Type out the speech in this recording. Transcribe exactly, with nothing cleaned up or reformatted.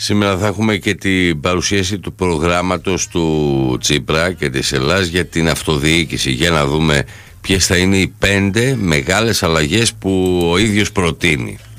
Σήμερα θα έχουμε και την παρουσίαση του προγράμματος του Τσίπρα και της Ελλάδας για την αυτοδιοίκηση, για να δούμε ποιες θα είναι οι πέντε μεγάλες αλλαγές που ο ίδιος προτείνει.